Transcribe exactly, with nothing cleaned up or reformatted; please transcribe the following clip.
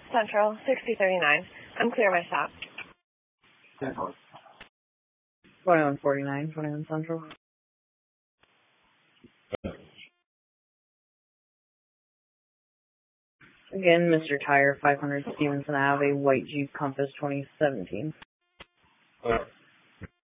Central, sixty thirty-nine. I'm clear my stop. twenty-one forty-nine, twenty-one Central. Again, Mister Tire, five hundred Stevenson Avenue, White Jeep Compass twenty seventeen. Okay.